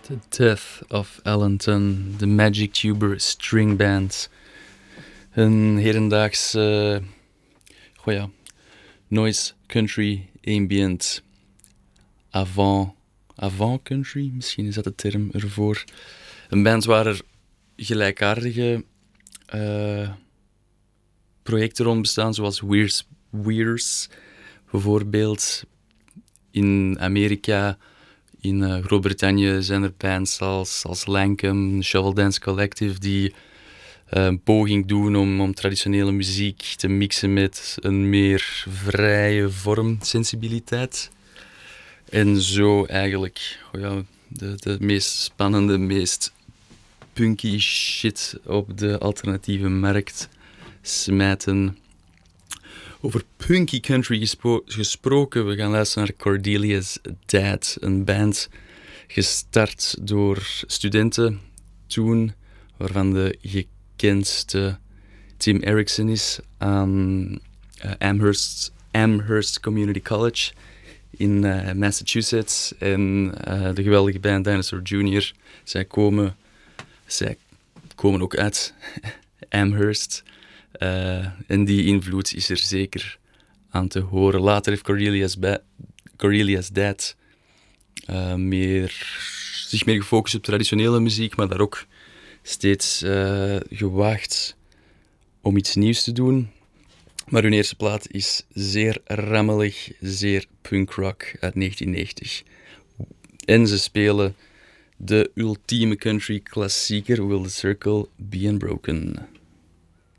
The Death of Allenton, de Magic Tuber String Band. Een hedendaags noise country ambient avant country, misschien is dat de term ervoor. Een band waar er gelijkaardige projecten rond bestaan, zoals Weirs bijvoorbeeld. In Amerika, in Groot-Brittannië zijn er bands als Lankum, Shovel Dance Collective, die een poging doen om traditionele muziek te mixen met een meer vrije vormsensibiliteit. En zo eigenlijk de meest spannende, meest punky shit op de alternatieve markt smijten. Over punky country gesproken, we gaan luisteren naar Cordelia's Dad, een band gestart door studenten toen, waarvan de gekendste Tim Erickson is aan Amherst Community College in Massachusetts. En de geweldige band Dinosaur Jr. Zij komen ook uit Amherst. En die invloed is er zeker aan te horen. Later heeft Cordelia's Dad zich meer gefocust op traditionele muziek, maar daar ook steeds gewaagd om iets nieuws te doen. Maar hun eerste plaat is zeer rammelig, zeer punkrock uit 1990. En ze spelen de ultieme country klassieker Will the Circle Be Unbroken.